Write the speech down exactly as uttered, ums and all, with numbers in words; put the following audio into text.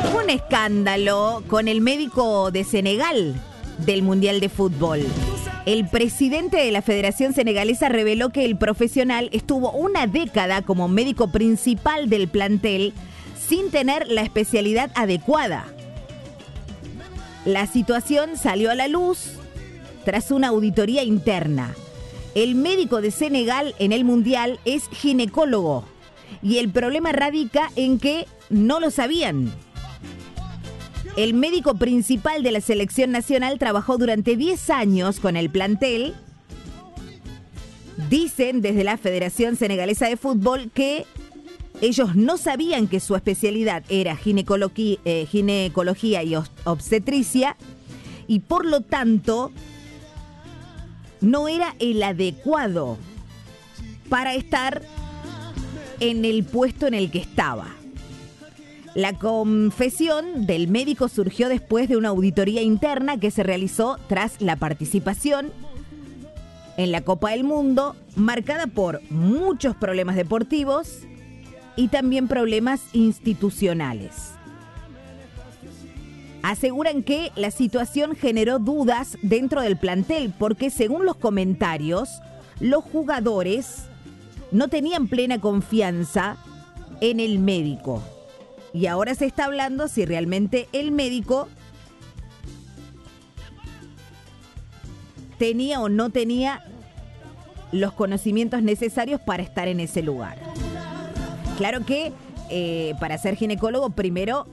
Un escándalo con el médico de Senegal del Mundial de Fútbol. El presidente de la Federación Senegalesa reveló que el profesional estuvo una década como médico principal del plantel sin tener la especialidad adecuada. La situación salió a la luz tras una auditoría interna. El médico de Senegal en el Mundial es ginecólogo y el problema radica en que no lo sabían. El médico principal de la selección nacional trabajó durante diez años con el plantel. Dicen desde la Federación Senegalesa de Fútbol que ellos no sabían que su especialidad era ginecología, eh, ginecología y obstetricia y por lo tanto no era el adecuado para estar en el puesto en el que estaba. La confesión del médico surgió después de una auditoría interna que se realizó tras la participación en la Copa del Mundo, marcada por muchos problemas deportivos y también problemas institucionales. Aseguran que la situación generó dudas dentro del plantel porque, según los comentarios, los jugadores no tenían plena confianza en el médico. Y ahora se está hablando si realmente el médico tenía o no tenía los conocimientos necesarios para estar en ese lugar. Claro que eh, para ser ginecólogo primero